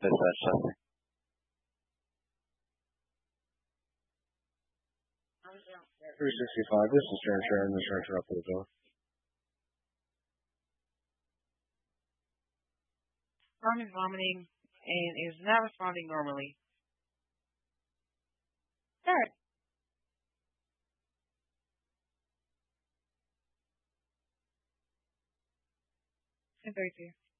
Dispatch testing. 365. This is Sharon, Insurance Rep for the Bill. Ron is vomiting and is not responding normally. Start. 10:32.